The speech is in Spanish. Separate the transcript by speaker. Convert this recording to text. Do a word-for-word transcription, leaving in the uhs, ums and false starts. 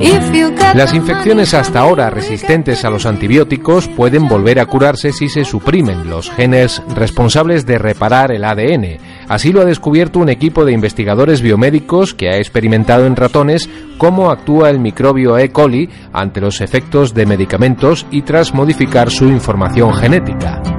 Speaker 1: Las infecciones hasta ahora resistentes a los antibióticos pueden volver a curarse si se suprimen los genes responsables de reparar el A D N. Así lo ha descubierto un equipo de investigadores biomédicos que ha experimentado en ratones cómo actúa el microbio E. coli ante los efectos de medicamentos y tras modificar su información genética.